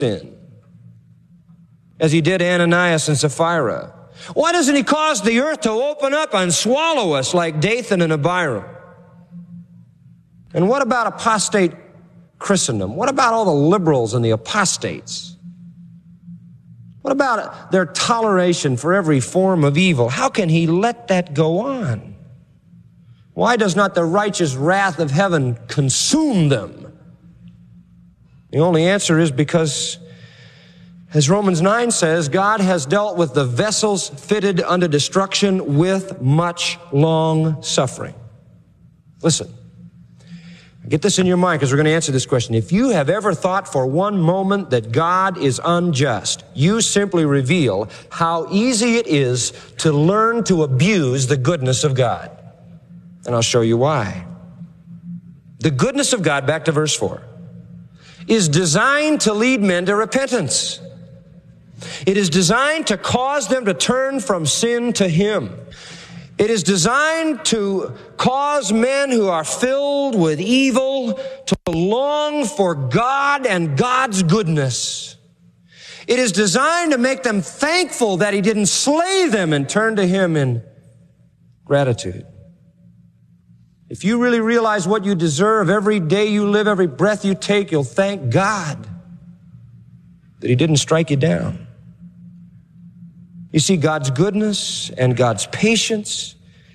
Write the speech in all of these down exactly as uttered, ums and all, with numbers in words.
sin, as he did Ananias and Sapphira? Why doesn't he cause the earth to open up and swallow us like Dathan and Abiram? And what about apostate Christendom? What about all the liberals and the apostates? What about their toleration for every form of evil? How can he let that go on? Why does not the righteous wrath of heaven consume them? The only answer is because, as Romans nine says, God has dealt with the vessels fitted unto destruction with much long suffering. Listen, get this in your mind because we're going to answer this question. If you have ever thought for one moment that God is unjust, you simply reveal how easy it is to learn to abuse the goodness of God. And I'll show you why. The goodness of God, back to verse four, is designed to lead men to repentance. It is designed to cause them to turn from sin to Him. It is designed to cause men who are filled with evil to long for God and God's goodness. It is designed to make them thankful that He didn't slay them and turn to Him in gratitude. If you really realize what you deserve, every day you live, every breath you take, you'll thank God that He didn't strike you down. You see, God's goodness and God's patience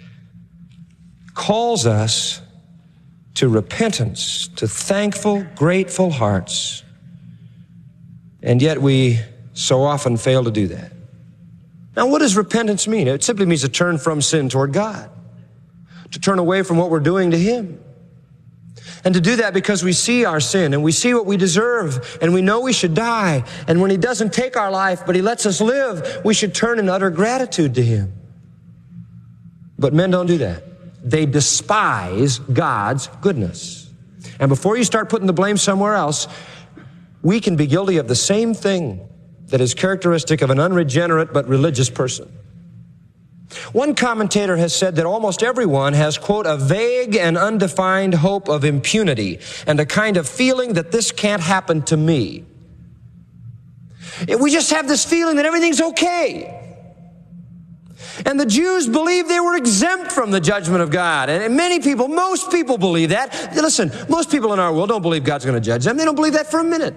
calls us to repentance, to thankful, grateful hearts. And yet we so often fail to do that. Now, what does repentance mean? It simply means to turn from sin toward God, to turn away from what we're doing to Him. And to do that because we see our sin and we see what we deserve and we know we should die. And when He doesn't take our life, but He lets us live, we should turn in utter gratitude to Him. But men don't do that. They despise God's goodness. And before you start putting the blame somewhere else, we can be guilty of the same thing that is characteristic of an unregenerate but religious person. One commentator has said that almost everyone has, quote, a vague and undefined hope of impunity and a kind of feeling that this can't happen to me. We just have this feeling that everything's okay. And the Jews believed they were exempt from the judgment of God. And many people, most people believe that. Listen, most people in our world don't believe God's going to judge them. They don't believe that for a minute.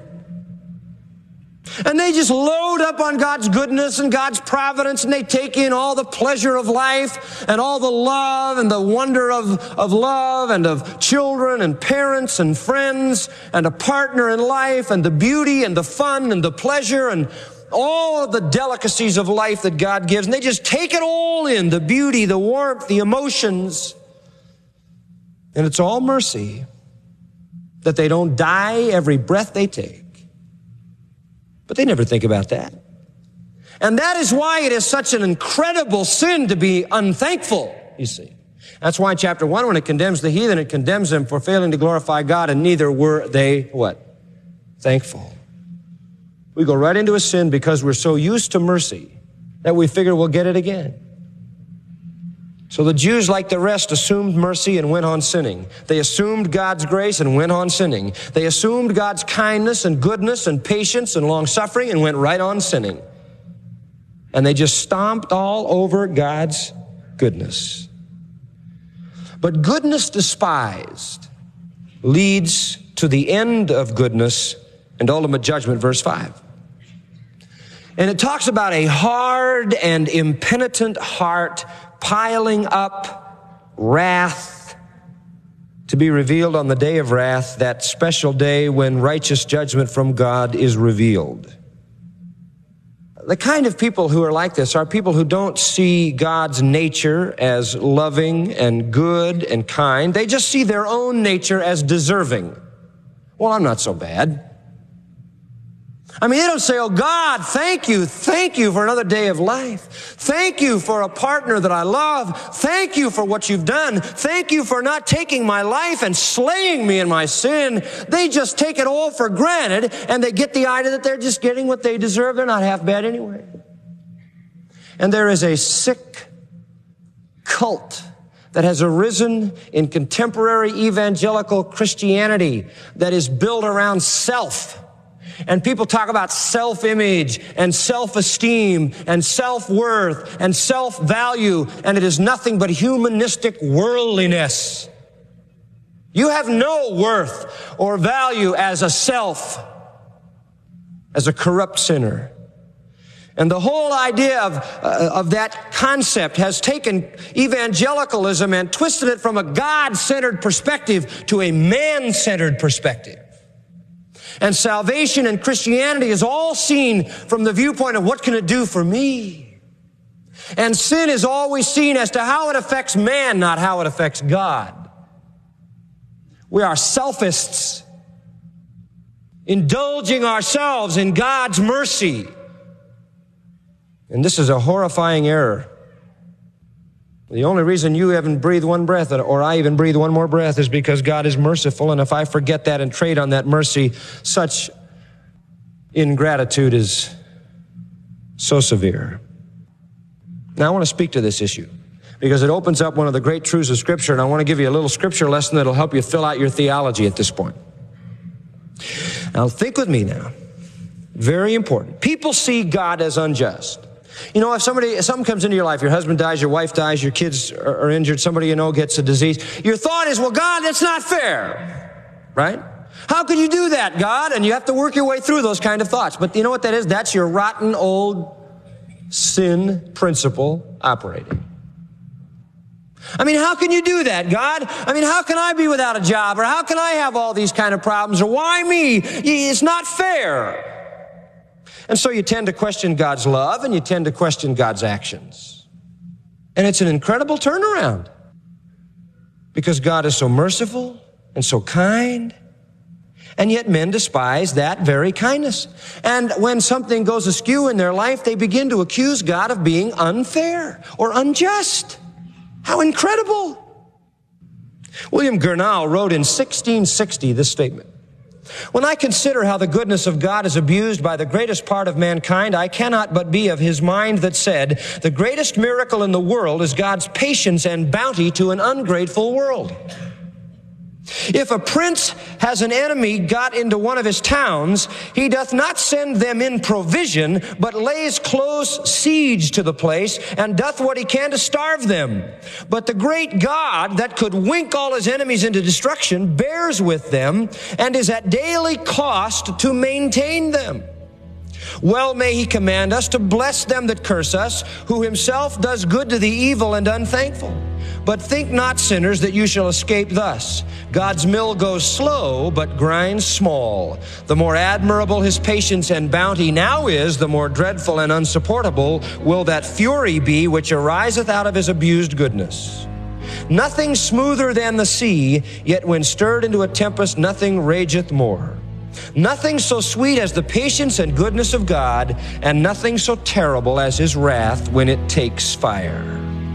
And they just load up on God's goodness and God's providence, and they take in all the pleasure of life and all the love and the wonder of, of love and of children and parents and friends and a partner in life and the beauty and the fun and the pleasure and all of the delicacies of life that God gives. And they just take it all in, the beauty, the warmth, the emotions. And it's all mercy that they don't die every breath they take. But they never think about that. And that is why it is such an incredible sin to be unthankful, you see. That's why chapter one, when it condemns the heathen, it condemns them for failing to glorify God, and neither were they, what? Thankful. We go right into a sin because we're so used to mercy that we figure we'll get it again. So the Jews, like the rest, assumed mercy and went on sinning. They assumed God's grace and went on sinning. They assumed God's kindness and goodness and patience and long-suffering and went right on sinning. And they just stomped all over God's goodness. But goodness despised leads to the end of goodness and ultimate judgment, verse five. And it talks about a hard and impenitent heart piling up wrath to be revealed on the day of wrath, that special day when righteous judgment from God is revealed. The kind of people who are like this are people who don't see God's nature as loving and good and kind. They just see their own nature as deserving. Well, I'm not so bad. I mean, they don't say, oh, God, thank you. Thank you for another day of life. Thank you for a partner that I love. Thank you for what you've done. Thank you for not taking my life and slaying me in my sin. They just take it all for granted, and they get the idea that they're just getting what they deserve. They're not half bad anyway. And there is a sick cult that has arisen in contemporary evangelical Christianity that is built around self. And people talk about self-image and self-esteem and self-worth and self-value, and it is nothing but humanistic worldliness. You have no worth or value as a self, as a corrupt sinner. And the whole idea of, uh, of that concept has taken evangelicalism and twisted it from a God-centered perspective to a man-centered perspective. And salvation and Christianity is all seen from the viewpoint of what can it do for me? And sin is always seen as to how it affects man, not how it affects God. We are selfists, indulging ourselves in God's mercy. And this is a horrifying error. The only reason you haven't breathed one breath, or I even breathe one more breath, is because God is merciful. And if I forget that and trade on that mercy, such ingratitude is so severe. Now I want to speak to this issue because it opens up one of the great truths of Scripture, and I want to give you a little Scripture lesson that'll help you fill out your theology at this point. Now think with me now. Very important. People see God as unjust. You know, if somebody, if something comes into your life, your husband dies, your wife dies, your kids are, are injured, somebody you know gets a disease, your thought is, well, God, that's not fair, right? How could you do that, God? And you have to work your way through those kind of thoughts. But you know what that is? That's your rotten old sin principle operating. I mean, how can you do that, God? I mean, how can I be without a job? Or how can I have all these kind of problems? Or why me? It's not fair. And so you tend to question God's love and you tend to question God's actions. And it's an incredible turnaround because God is so merciful and so kind, and yet men despise that very kindness. And when something goes askew in their life, they begin to accuse God of being unfair or unjust. How incredible! William Gurnall wrote in sixteen sixty this statement: "When I consider how the goodness of God is abused by the greatest part of mankind, I cannot but be of his mind that said, the greatest miracle in the world is God's patience and bounty to an ungrateful world. If a prince has an enemy got into one of his towns, he doth not send them in provision, but lays close siege to the place, and doth what he can to starve them. But the great God that could wink all his enemies into destruction bears with them, and is at daily cost to maintain them. Well may he command us to bless them that curse us, who himself does good to the evil and unthankful. But think not, sinners, that you shall escape thus. God's mill goes slow, but grinds small. The more admirable his patience and bounty now is, the more dreadful and unsupportable will that fury be which ariseth out of his abused goodness. Nothing smoother than the sea, yet when stirred into a tempest, nothing rageth more. Nothing so sweet as the patience and goodness of God, and nothing so terrible as his wrath when it takes fire."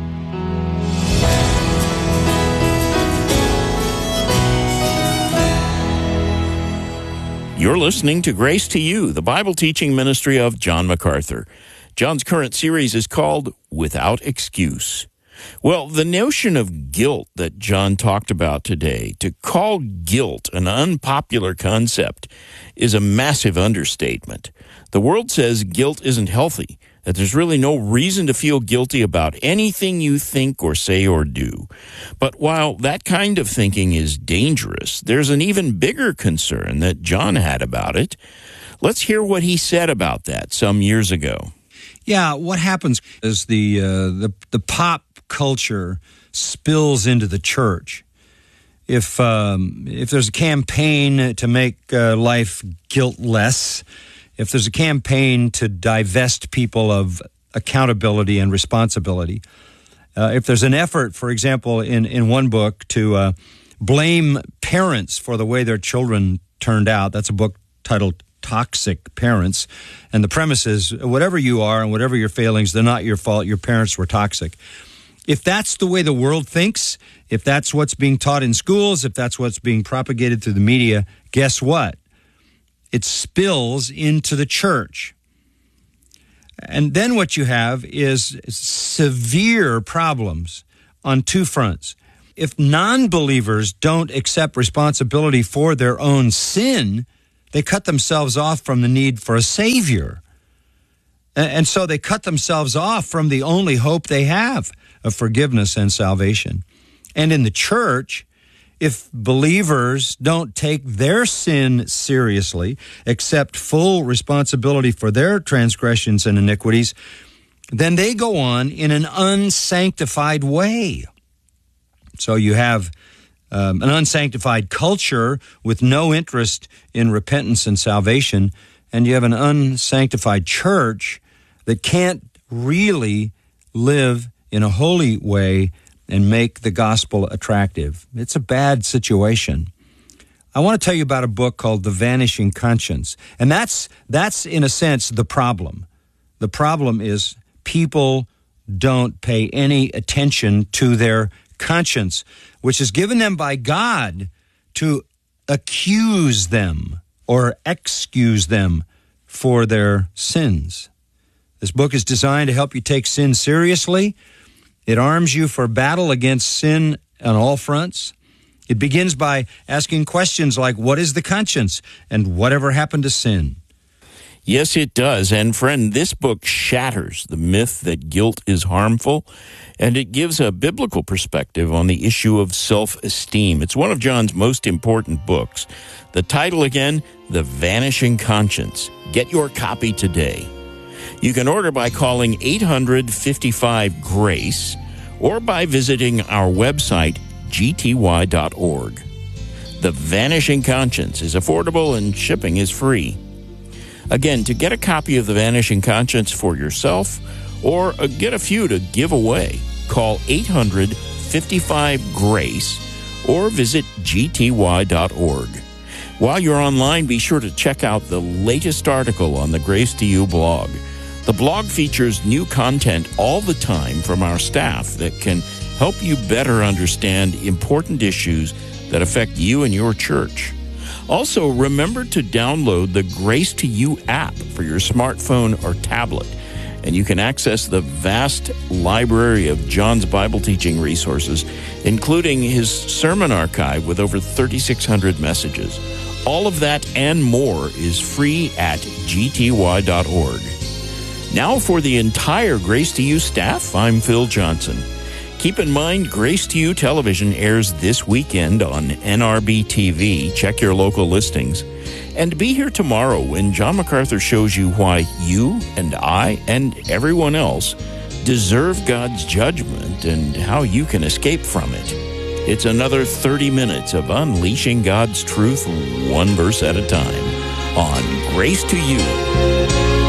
You're listening to Grace to You, the Bible teaching ministry of John MacArthur. John's current series is called Without Excuse. Well, the notion of guilt that John talked about today, to call guilt an unpopular concept, is a massive understatement. The world says guilt isn't healthy, that there's really no reason to feel guilty about anything you think or say or do. But while that kind of thinking is dangerous, there's an even bigger concern that John had about it. Let's hear what he said about that some years ago. Yeah, what happens is the uh, the the pop culture spills into the church. If um, if there's a campaign to make uh, life guiltless, if there's a campaign to divest people of accountability and responsibility, uh, if there's an effort, for example, in, in one book to uh, blame parents for the way their children turned out, that's a book titled Toxic Parents, and the premise is whatever you are and whatever your failings, they're not your fault, your parents were toxic. If that's the way the world thinks, if that's what's being taught in schools, if that's what's being propagated through the media, guess what? It spills into the church. And then what you have is severe problems on two fronts. If non-believers don't accept responsibility for their own sin, they cut themselves off from the need for a Savior. And so they cut themselves off from the only hope they have of forgiveness and salvation. And in the church, if believers don't take their sin seriously, accept full responsibility for their transgressions and iniquities, then they go on in an unsanctified way. So you have um, an unsanctified culture with no interest in repentance and salvation, and you have an unsanctified church that can't really live in a holy way and make the gospel attractive. It's a bad situation. I want to tell you about a book called The Vanishing Conscience, and that's that's in a sense the problem. The problem is people don't pay any attention to their conscience, which is given them by God to accuse them or excuse them for their sins. This book is designed to help you take sin seriously. It arms you for battle against sin on all fronts. It begins by asking questions like, what is the conscience and whatever happened to sin? Yes, it does. And friend, this book shatters the myth that guilt is harmful, and it gives a biblical perspective on the issue of self-esteem. It's one of John's most important books. The title again, The Vanishing Conscience. Get your copy today. You can order by calling eight hundred, fifty-five, GRACE or by visiting our website, g t y dot org. The Vanishing Conscience is affordable and shipping is free. Again, to get a copy of The Vanishing Conscience for yourself or uh, get a few to give away, call eight hundred, fifty-five, GRACE or visit g t y dot org. While you're online, be sure to check out the latest article on the Grace to You blog. The blog features new content all the time from our staff that can help you better understand important issues that affect you and your church. Also, remember to download the Grace to You app for your smartphone or tablet, and you can access the vast library of John's Bible teaching resources, including his sermon archive with over thirty-six hundred messages. All of that and more is free at g t y dot org. Now for the entire Grace to You staff, I'm Phil Johnson. Keep in mind, Grace to You Television airs this weekend on N R B T V. Check your local listings. And be here tomorrow when John MacArthur shows you why you and I and everyone else deserve God's judgment and how you can escape from it. It's another thirty minutes of unleashing God's truth one verse at a time on Grace to You.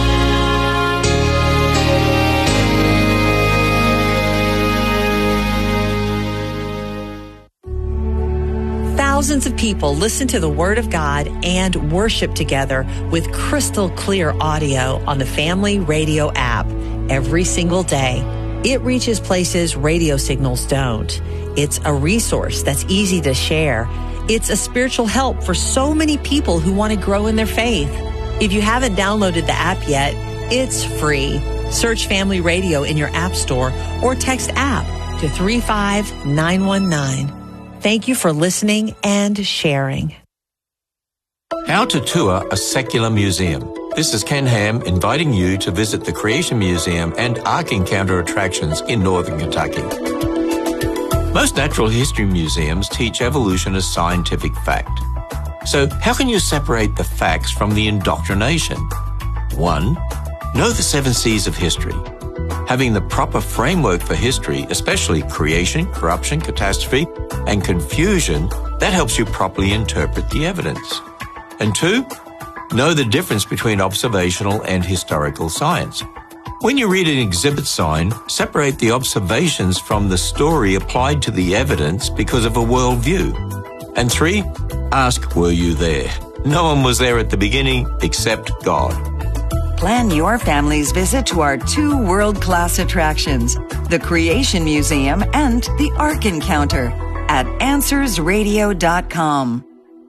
Thousands of people listen to the Word of God and worship together with crystal clear audio on the Family Radio app every single day. It reaches places radio signals don't. It's a resource that's easy to share. It's a spiritual help for so many people who want to grow in their faith. If you haven't downloaded the app yet, it's free. Search Family Radio in your app store or text app to three five nine one nine. Thank you for listening and sharing. How to tour a secular museum. This is Ken Ham inviting you to visit the Creation Museum and Ark Encounter attractions in northern Kentucky. Most natural history museums teach evolution as scientific fact. So how can you separate the facts from the indoctrination? One, know the seven C's of history. Having the proper framework for history, especially creation, corruption, catastrophe, and confusion, that helps you properly interpret the evidence. And two, know the difference between observational and historical science. When you read an exhibit sign, separate the observations from the story applied to the evidence because of a worldview. And three, ask, were you there? No one was there at the beginning except God. Plan your family's visit to our two world-class attractions, the Creation Museum and the Ark Encounter, at answers radio dot com.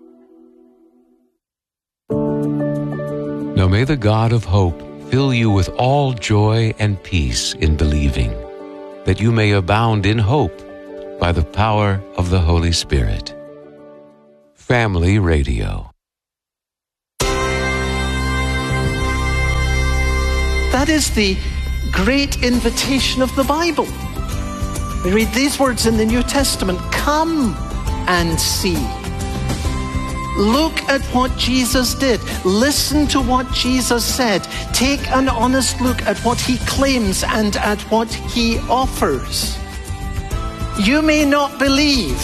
Now may the God of hope fill you with all joy and peace in believing, that you may abound in hope by the power of the Holy Spirit. Family Radio. that is the great invitation of the Bible. We read these words in the New Testament, come and see. Look at what Jesus did. Listen to what Jesus said. Take an honest look at what he claims and at what he offers. You may not believe,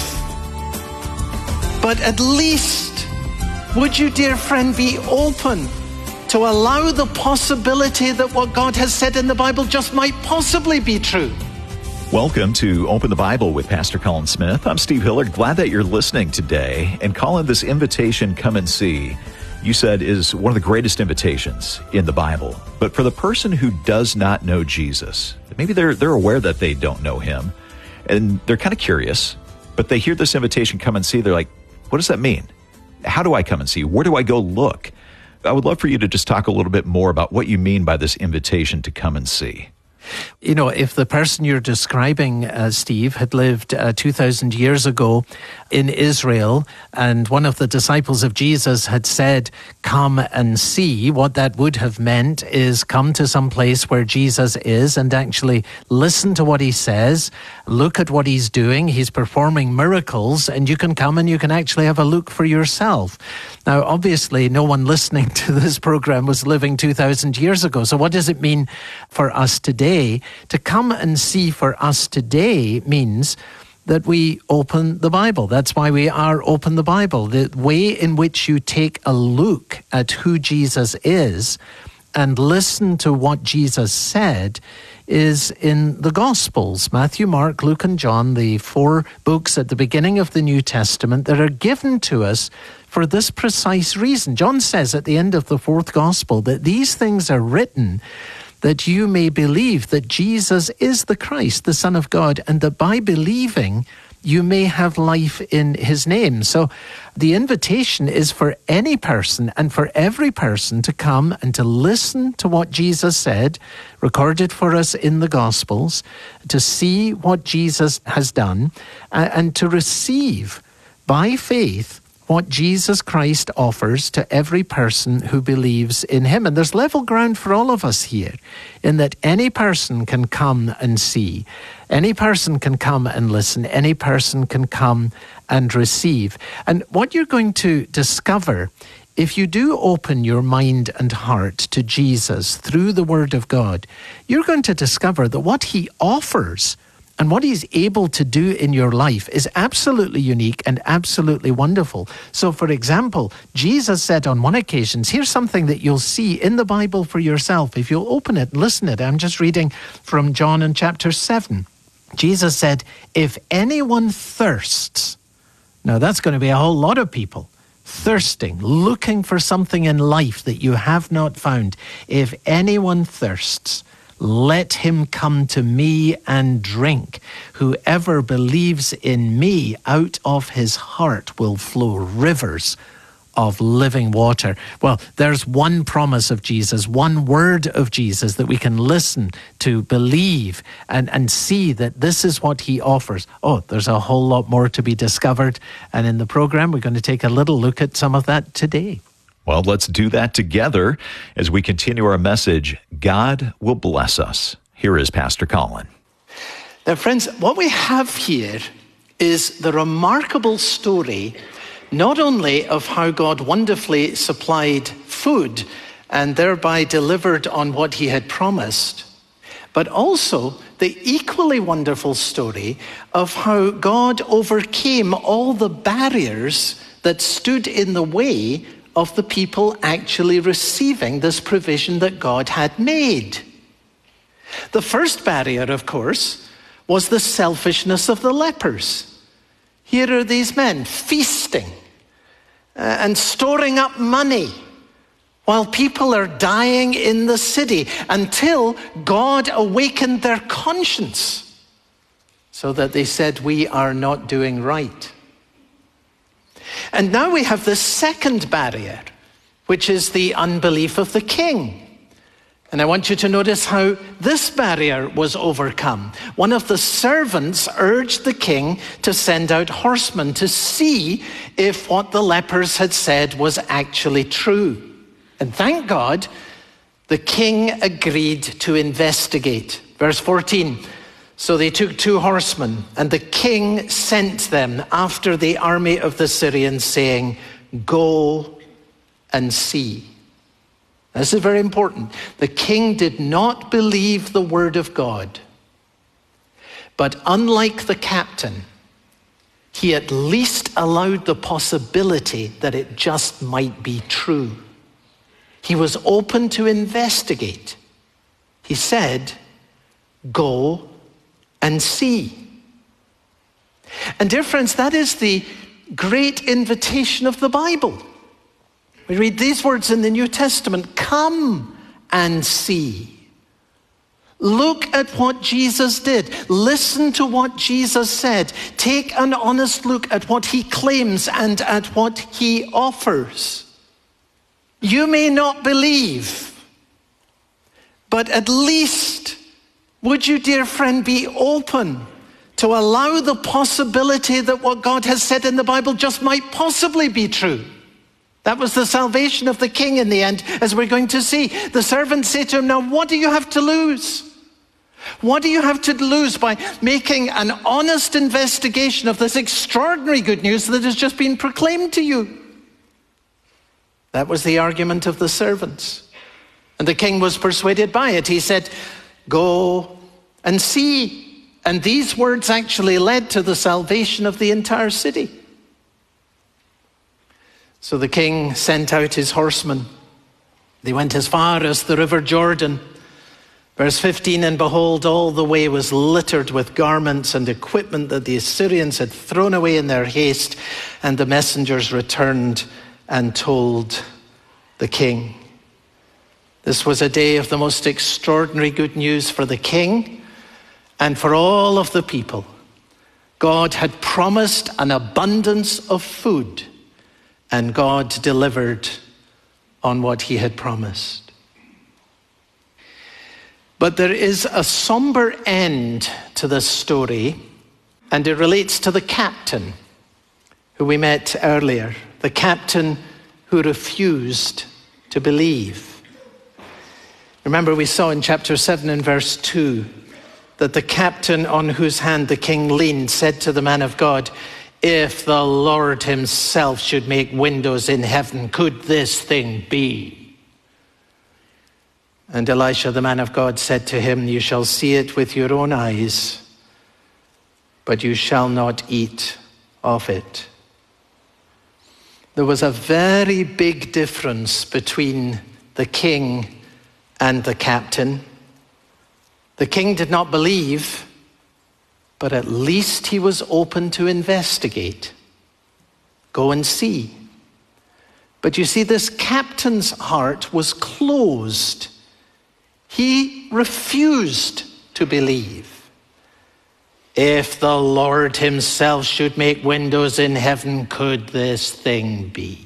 but at least would you, dear friend, be open to allow the possibility that what God has said in the Bible just might possibly be true. Welcome to Open the Bible with Pastor Colin Smith. I'm Steve Hillard. Glad that you're listening today. And Colin, this invitation, come and see, you said is one of the greatest invitations in the Bible. But for the person who does not know Jesus, maybe they're they're aware that they don't know him, and they're kind of curious, but they hear this invitation, come and see, they're like, what does that mean? How do I come and see? Where do I go look? I would love for you to just talk a little bit more about what you mean by this invitation to come and see. You know, if the person you're describing, uh, Steve, had lived uh, two thousand years ago in Israel, and one of the disciples of Jesus had said, come and see, what that would have meant is come to some place where Jesus is and actually listen to what he says, look at what he's doing. He's performing miracles, and you can come and you can actually have a look for yourself. Now, obviously, no one listening to this program was living two thousand years ago. So what does it mean for us today? To come and see for us today means that we open the Bible. That's why we are Open the Bible. The way in which you take a look at who Jesus is and listen to what Jesus said is in the Gospels, Matthew, Mark, Luke, and John, the four books at the beginning of the New Testament that are given to us for this precise reason. John says at the end of the fourth Gospel that these things are written that you may believe that Jesus is the Christ, the Son of God, and that by believing you may have life in his name. So the invitation is for any person and for every person to come and to listen to what Jesus said, recorded for us in the Gospels, to see what Jesus has done, and to receive by faith what Jesus Christ offers to every person who believes in him. And there's level ground for all of us here, in that any person can come and see. Any person can come and listen. Any person can come and receive. And what you're going to discover, if you do open your mind and heart to Jesus through the Word of God, you're going to discover that what he offers and what he's able to do in your life is absolutely unique and absolutely wonderful. So, for example, Jesus said on one occasion, here's something that you'll see in the Bible for yourself. If you'll open it and listen to it, I'm just reading from John in chapter seven. Jesus said, if anyone thirsts, now that's going to be a whole lot of people, thirsting, looking for something in life that you have not found. If anyone thirsts, let him come to me and drink. Whoever believes in me, out of his heart will flow rivers of living water. Well, there's one promise of Jesus, one word of Jesus that we can listen to, believe, and, and see that this is what he offers. Oh, there's a whole lot more to be discovered. And in the program, we're going to take a little look at some of that today. Well, let's do that together as we continue our message, God Will Bless Us. Here is Pastor Colin. Now, friends, what we have here is the remarkable story, not only of how God wonderfully supplied food and thereby delivered on what he had promised, but also the equally wonderful story of how God overcame all the barriers that stood in the way of the people actually receiving this provision that God had made. The first barrier, of course, was the selfishness of the lepers. Here are these men feasting uh, and storing up money while people are dying in the city, until God awakened their conscience so that they said, we are not doing right. And now we have the second barrier, which is the unbelief of the king. And I want you to notice how this barrier was overcome. One of the servants urged the king to send out horsemen to see if what the lepers had said was actually true. And thank God The king agreed to investigate. Verse fourteen, so they took two horsemen, and the king sent them after the army of the Syrians, saying, go and see. This is very important. The king did not believe the word of God. But unlike the captain, he at least allowed the possibility that it just might be true. He was open to investigate. He said, go and see. And dear friends, that is the great invitation of the Bible. We read these words in the New Testament, come and see. Look at what Jesus did. Listen to what Jesus said. Take an honest look at what he claims and at what he offers. You may not believe, but at least would you, dear friend, be open to allow the possibility that what God has said in the Bible just might possibly be true. That was the salvation of the king in the end, as we're going to see. The servants say to him, now what do you have to lose? What do you have to lose by making an honest investigation of this extraordinary good news that has just been proclaimed to you? That was the argument of the servants. And the king was persuaded by it. He said, go and see. And these words actually led to the salvation of the entire city. So the king sent out his horsemen. They went as far as the river Jordan. Verse fifteen, and behold, all the way was littered with garments and equipment that the Assyrians had thrown away in their haste. And the messengers returned and told the king. This was a day of the most extraordinary good news for the king and for all of the people. God had promised an abundance of food, and God delivered on what he had promised. But there is a somber end to this story, and it relates to the captain who we met earlier, the captain who refused to believe. Remember, we saw in chapter seven and verse two that the captain on whose hand the king leaned said to the man of God, if the Lord himself should make windows in heaven, could this thing be? And Elisha, the man of God, said to him, you shall see it with your own eyes, but you shall not eat of it. There was a very big difference between the king and the captain. The king did not believe, but at least he was open to investigate. Go and see. But you see, this captain's heart was closed. He refused to believe. If the Lord himself should make windows in heaven, could this thing be?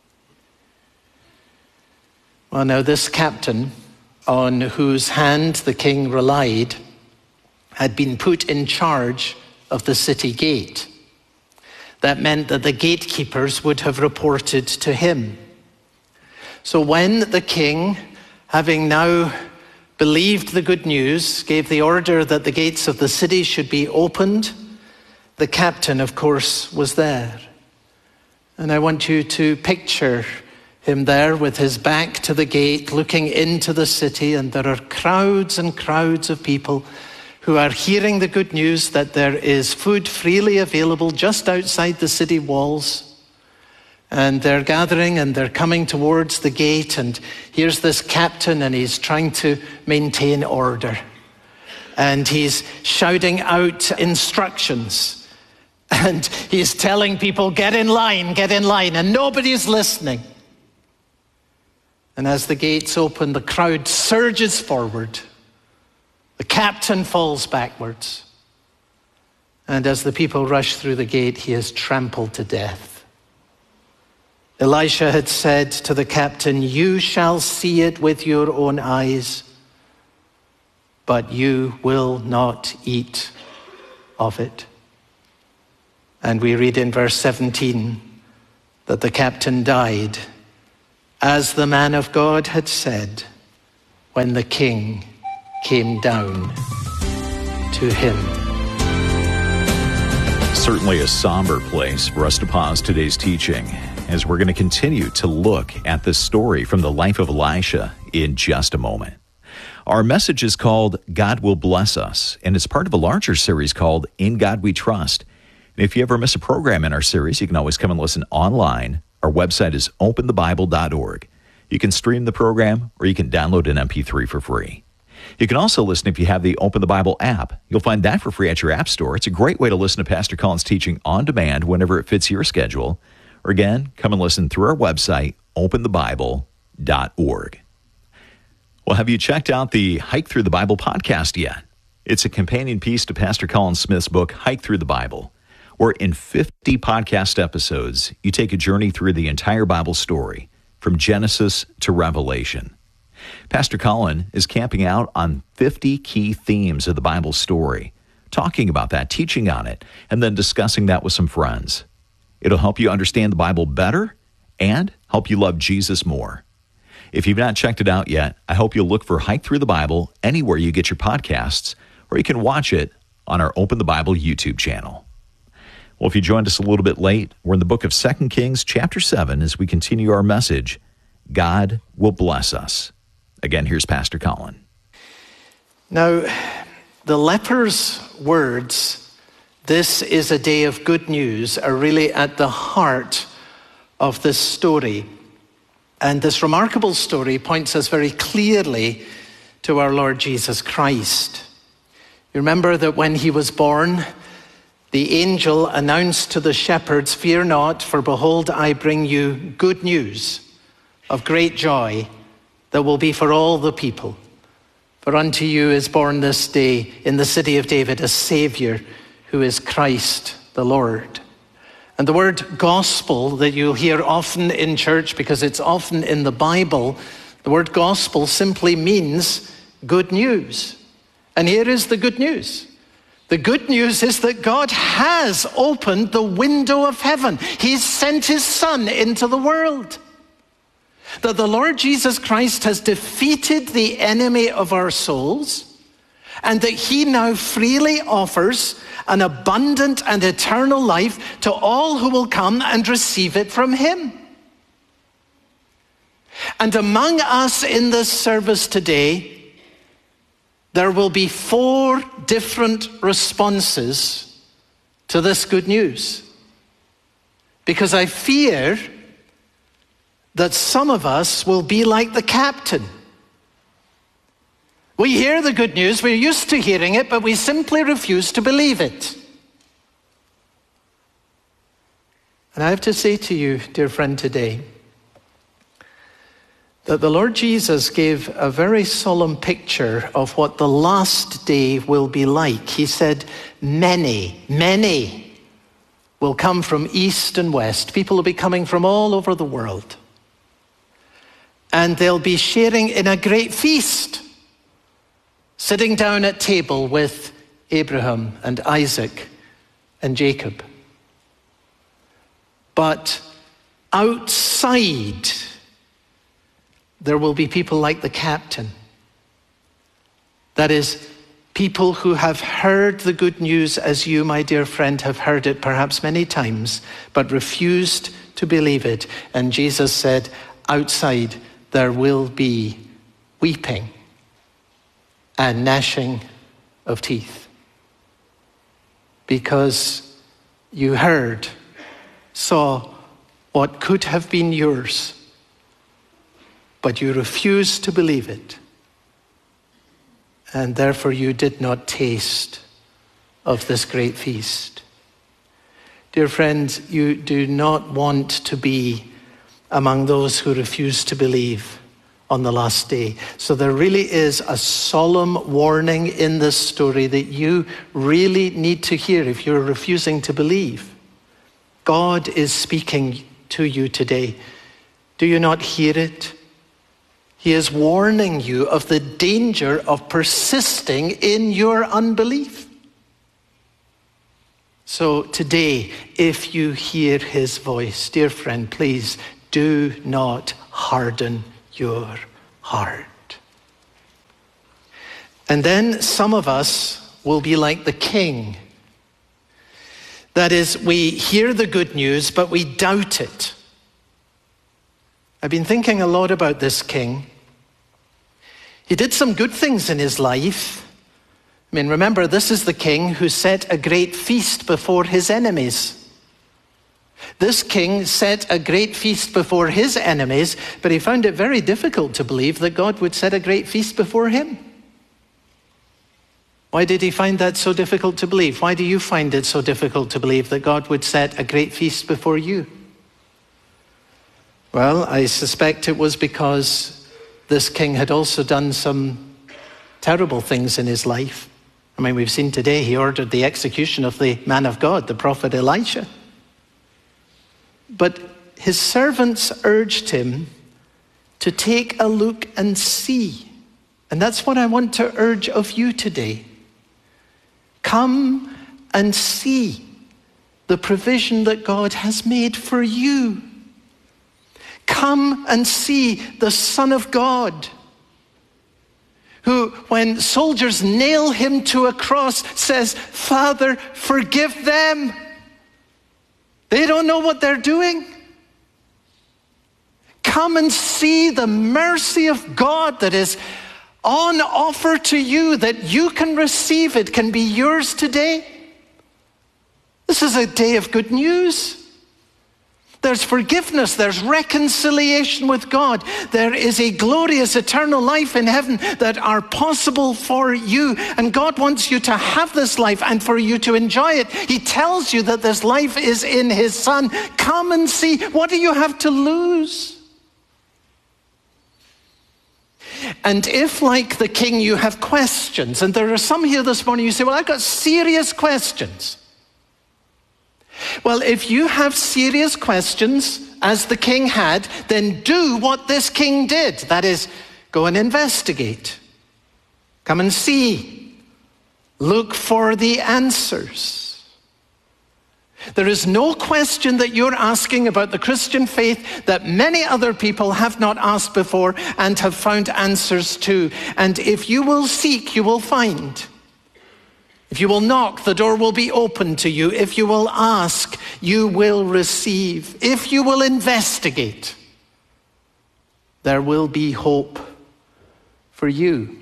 Well, now this captain, on whose hand the king relied, had been put in charge of the city gate. That meant that the gatekeepers would have reported to him. So when the king, having now believed the good news, gave the order that the gates of the city should be opened, the captain, of course, was there. And I want you to picture him there with his back to the gate, looking into the city, and there are crowds and crowds of people who are hearing the good news that there is food freely available just outside the city walls. And they're gathering and they're coming towards the gate, and here's this captain, and he's trying to maintain order. And he's shouting out instructions, and he's telling people, get in line, get in line, and nobody's listening. And as the gates open, the crowd surges forward. The captain falls backwards. And as the people rush through the gate, he is trampled to death. Elisha had said to the captain, you shall see it with your own eyes, but you will not eat of it. And we read in verse seventeen that the captain died, as the man of God had said, when the king came down to him. Certainly a somber place for us to pause today's teaching, as we're going to continue to look at this story from the life of Elisha in just a moment. Our message is called God Will Bless Us, and it's part of a larger series called In God We Trust. And if you ever miss a program in our series, you can always come and listen online. Our website is open the bible dot org. You can stream the program, or you can download an M P three for free. You can also listen if you have the Open the Bible app. You'll find that for free at your app store. It's a great way to listen to Pastor Colin's teaching on demand whenever it fits your schedule. Or again, come and listen through our website, open the bible dot org. Well, have you checked out the Hike Through the Bible podcast yet? It's a companion piece to Pastor Colin Smith's book, Hike Through the Bible, where in fifty podcast episodes, you take a journey through the entire Bible story, from Genesis to Revelation. Pastor Colin is camping out on fifty key themes of the Bible story, talking about that, teaching on it, and then discussing that with some friends. It'll help you understand the Bible better and help you love Jesus more. If you've not checked it out yet, I hope you'll look for Hike Through the Bible anywhere you get your podcasts, or you can watch it on our Open the Bible YouTube channel. Well, if you joined us a little bit late, we're in the book of Second Kings chapter seven as we continue our message, God Will Bless Us. Again, here's Pastor Colin. Now, the leper's words, "This is a day of good news," are really at the heart of this story. And this remarkable story points us very clearly to our Lord Jesus Christ. You remember that when he was born, the angel announced to the shepherds, "Fear not, for behold, I bring you good news of great joy that will be for all the people. For unto you is born this day in the city of David a Savior, who is Christ the Lord." And the word gospel that you'll hear often in church, because it's often in the Bible, the word gospel simply means good news. And here is the good news. The good news is that God has opened the window of heaven. He's sent his Son into the world. That the Lord Jesus Christ has defeated the enemy of our souls, and that he now freely offers an abundant and eternal life to all who will come and receive it from him. And among us in this service today, there will be four different responses to this good news. Because I fear that some of us will be like the captain. We hear the good news, we're used to hearing it, but we simply refuse to believe it. And I have to say to you, dear friend, today, that the Lord Jesus gave a very solemn picture of what the last day will be like. He said, many, many will come from east and west. People will be coming from all over the world. And they'll be sharing in a great feast, sitting down at table with Abraham and Isaac and Jacob. But outside, there will be people like the captain. That is, people who have heard the good news as you, my dear friend, have heard it perhaps many times, but refused to believe it. And Jesus said, outside there will be weeping and gnashing of teeth. Because you heard, saw what could have been yours, but you refused to believe it. And therefore you did not taste of this great feast. Dear friends, you do not want to be among those who refuse to believe on the last day. So there really is a solemn warning in this story that you really need to hear if you're refusing to believe. God is speaking to you today. Do you not hear it? He is warning you of the danger of persisting in your unbelief. So today, if you hear his voice, dear friend, please do not harden your heart. And then some of us will be like the king. That is, we hear the good news, but we doubt it. I've been thinking a lot about this king. He did some good things in his life. I mean, remember, this is the king who set a great feast before his enemies. This king set a great feast before his enemies, but he found it very difficult to believe that God would set a great feast before him. Why did he find that so difficult to believe? Why do you find it so difficult to believe that God would set a great feast before you? Well, I suspect it was because this king had also done some terrible things in his life. I mean, we've seen today he ordered the execution of the man of God, the prophet Elisha. But his servants urged him to take a look and see. And that's what I want to urge of you today. Come and see the provision that God has made for you. Come and see the Son of God, who, when soldiers nail him to a cross, says, "Father, forgive them. They don't know what they're doing." Come and see the mercy of God that is on offer to you, that you can receive it, can be yours today. This is a day of good news. There's forgiveness, there's reconciliation with God. There is a glorious eternal life in heaven that are possible for you. And God wants you to have this life and for you to enjoy it. He tells you that this life is in his Son. Come and see. What do you have to lose? And if, like the king, you have questions, and there are some here this morning, you say, well, I've got serious questions. Well, if you have serious questions, as the king had, then do what this king did. That is, go and investigate. Come and see. Look for the answers. There is no question that you're asking about the Christian faith that many other people have not asked before and have found answers to. And if you will seek, you will find. If you will knock, the door will be open to you. If you will ask, you will receive. If you will investigate, there will be hope for you.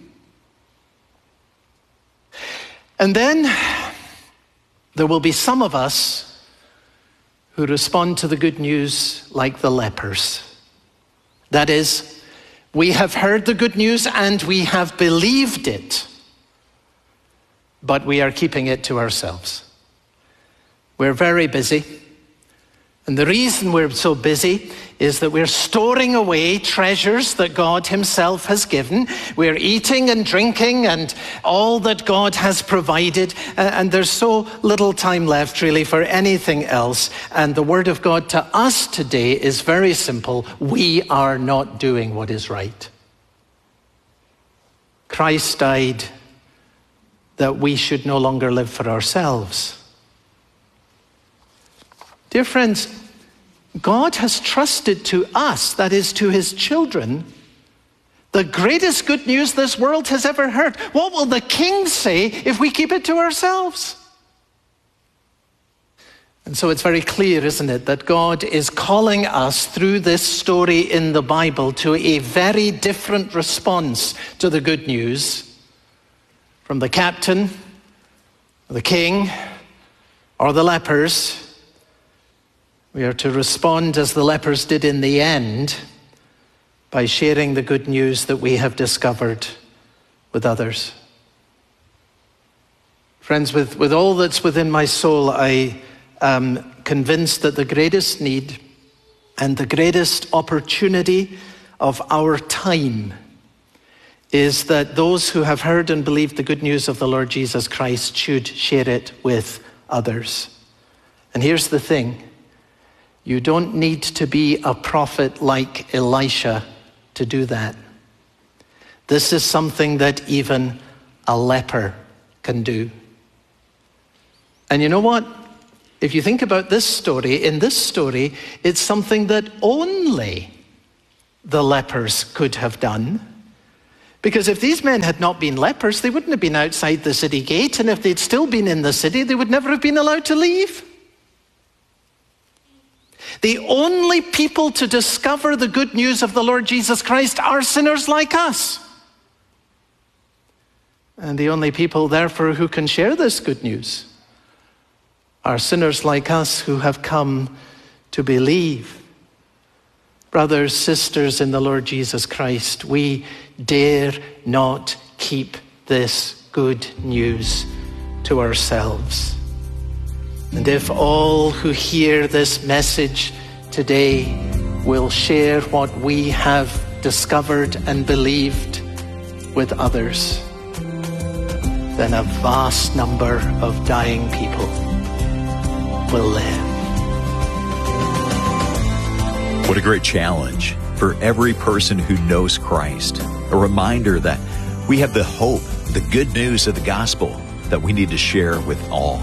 And then there will be some of us who respond to the good news like the lepers. That is, we have heard the good news and we have believed it, but we are keeping it to ourselves. We're very busy. And the reason we're so busy is that we're storing away treasures that God himself has given. We're eating and drinking and all that God has provided. And there's so little time left really for anything else. And the word of God to us today is very simple. We are not doing what is right. Christ died that we should no longer live for ourselves. Dear friends, God has trusted to us, that is to his children, the greatest good news this world has ever heard. What will the king say if we keep it to ourselves? And so it's very clear, isn't it, that God is calling us through this story in the Bible to a very different response to the good news from the captain, the king, or the lepers. We are to respond as the lepers did in the end by sharing the good news that we have discovered with others. Friends, with, with all that's within my soul, I am convinced that the greatest need and the greatest opportunity of our time is that those who have heard and believed the good news of the Lord Jesus Christ should share it with others. And here's the thing. You don't need to be a prophet like Elisha to do that. This is something that even a leper can do. And you know what? If you think about this story, in this story, it's something that only the lepers could have done, Because if these men had not been lepers, they wouldn't have been outside the city gate, and if they'd still been in the city, they would never have been allowed to leave. The only people to discover the good news of the Lord Jesus Christ are sinners like us. And the only people, therefore, who can share this good news are sinners like us who have come to believe. Brothers, sisters in the Lord Jesus Christ, we dare not keep this good news to ourselves. And if all who hear this message today will share what we have discovered and believed with others, then a vast number of dying people will live. What a great challenge for every person who knows Christ. A reminder that we have the hope, the good news of the gospel that we need to share with all.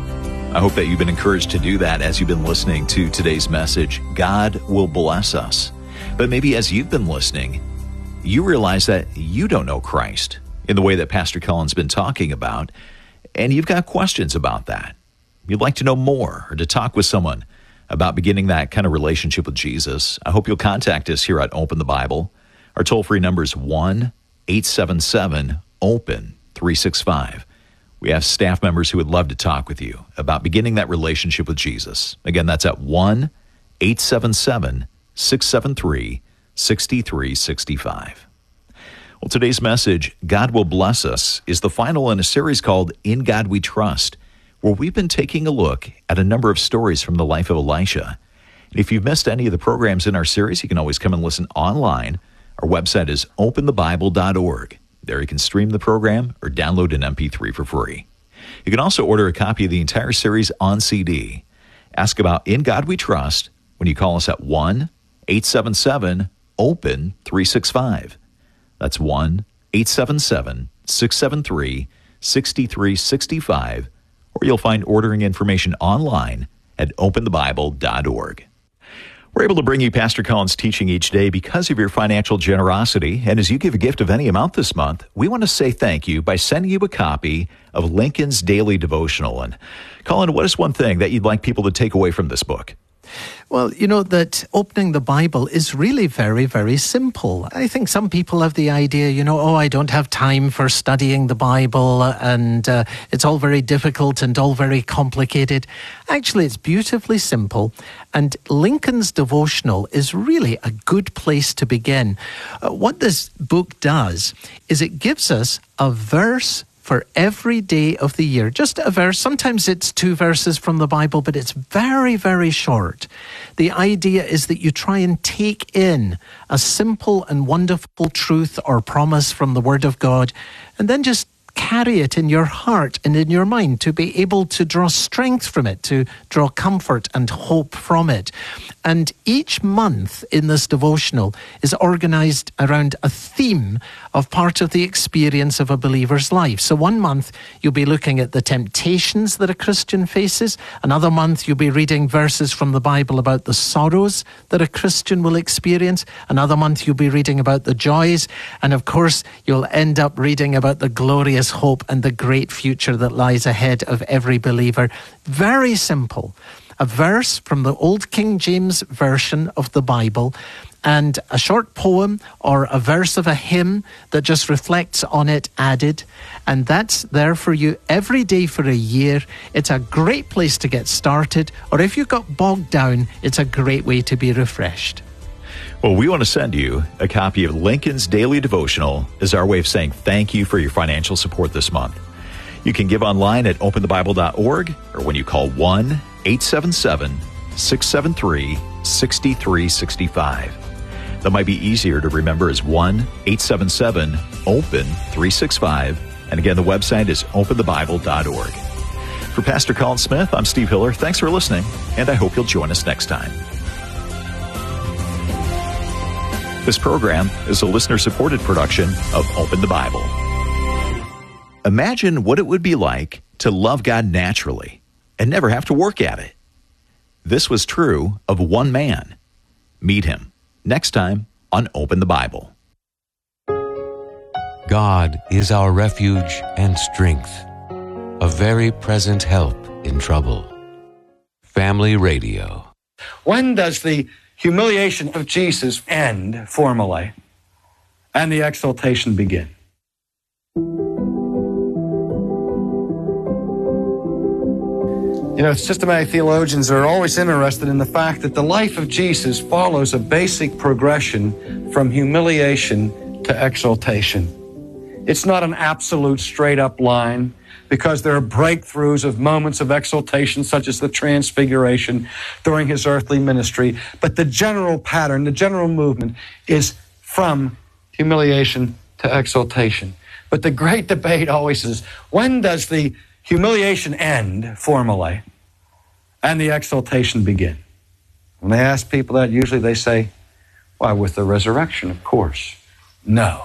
I hope that you've been encouraged to do that as you've been listening to today's message. God will bless us. But maybe as you've been listening, you realize that you don't know Christ in the way that Pastor Cullen's been talking about, and you've got questions about that. You'd like to know more or to talk with someone about beginning that kind of relationship with Jesus. I hope you'll contact us here at Open the Bible. Our toll-free number is one eight seven seven open three six five. We have staff members who would love to talk with you about beginning that relationship with Jesus. Again, that's at one eight seven seven six seven three six three six five. Well, today's message, God Will Bless Us, is the final in a series called In God We Trust, where we've been taking a look at a number of stories from the life of Elisha. And if you've missed any of the programs in our series, you can always come and listen online. Our website is open the bible dot org. There you can stream the program or download an M P three for free. You can also order a copy of the entire series on C D. Ask about In God We Trust when you call us at one eight seven seven open three six five. That's one eight seven seven six seven three six three six five. Or you'll find ordering information online at open the bible dot org. We're able to bring you Pastor Cullen's teaching each day because of your financial generosity. And as you give a gift of any amount this month, we want to say thank you by sending you a copy of Lincoln's Daily Devotional. And Cullen, what is one thing that you'd like people to take away from this book? Well, you know that opening the Bible is really very, very simple. I think some people have the idea, you know, oh, I don't have time for studying the Bible and uh, it's all very difficult and all very complicated. Actually, it's beautifully simple. And Lincoln's Devotional is really a good place to begin. Uh, what this book does is it gives us a verse for every day of the year. Just a verse. Sometimes it's two verses from the Bible, but it's very, very short. The idea is that you try and take in a simple and wonderful truth or promise from the Word of God, and then just carry it in your heart and in your mind to be able to draw strength from it, to draw comfort and hope from it. And each month in this devotional is organized around a theme of part of the experience of a believer's life. So one month you'll be looking at the temptations that a Christian faces. Another month you'll be reading verses from the Bible about the sorrows that a Christian will experience. Another month you'll be reading about the joys. And of course, you'll end up reading about the glorious hope and the great future that lies ahead of every believer. Very simple. A verse from the Old King James Version of the Bible and a short poem or a verse of a hymn that just reflects on it added. And that's there for you every day for a year. It's a great place to get started. Or if you got bogged down, it's a great way to be refreshed. Well, we want to send you a copy of Lincoln's Daily Devotional as our way of saying thank you for your financial support this month. You can give online at open the bible dot org or when you call one eight seven seven six seven three six three six five. That might be easier to remember as one eight seven seven open three six five. And again, the website is open the bible dot org. For Pastor Cullen Smith, I'm Steve Hiller. Thanks for listening, and I hope you'll join us next time. This program is a listener-supported production of Open the Bible. Imagine what it would be like to love God naturally and never have to work at it. This was true of one man. Meet him next time on Open the Bible. God is our refuge and strength, a very present help in trouble. Family Radio. When does the humiliation of Jesus end formally and the exaltation begin? You know, systematic theologians are always interested in the fact that the life of Jesus follows a basic progression from humiliation to exaltation. It's not an absolute straight-up line, because there are breakthroughs of moments of exaltation, such as the transfiguration during his earthly ministry. But the general pattern, the general movement is from humiliation to exaltation. But the great debate always is, when does the humiliation end formally and the exaltation begin? When they ask people that, usually they say, why, with the resurrection, of course. No.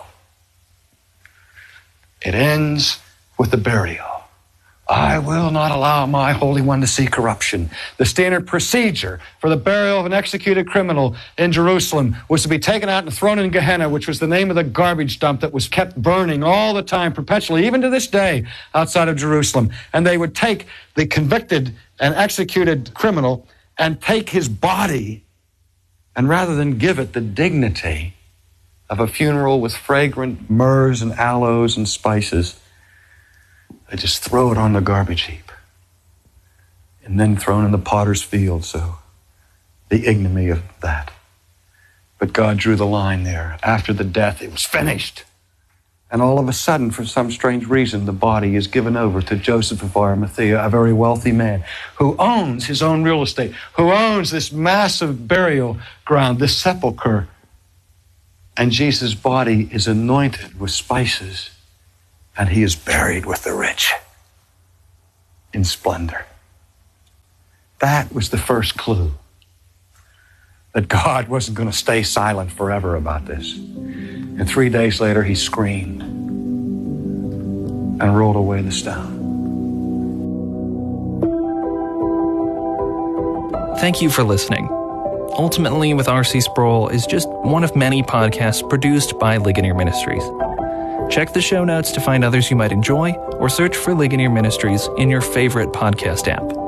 It ends with the burial. I will not allow my Holy One to see corruption. The standard procedure for the burial of an executed criminal in Jerusalem was to be taken out and thrown in Gehenna, which was the name of the garbage dump that was kept burning all the time, perpetually, even to this day, outside of Jerusalem. And they would take the convicted and executed criminal and take his body, and rather than give it the dignity of a funeral with fragrant myrrhs and aloes and spices, they just throw it on the garbage heap and then thrown in the potter's field. So the ignominy of that. But God drew the line there. After the death, it was finished. And all of a sudden, for some strange reason, the body is given over to Joseph of Arimathea, a very wealthy man who owns his own real estate, who owns this massive burial ground, this sepulcher. And Jesus' body is anointed with spices, and he is buried with the rich in splendor. That was the first clue that God wasn't going to stay silent forever about this. And three days later, he screamed and rolled away the stone. Thank you for listening. Ultimately with R C Sproul is just one of many podcasts produced by Ligonier Ministries. Check the show notes to find others you might enjoy, or search for Ligonier Ministries in your favorite podcast app.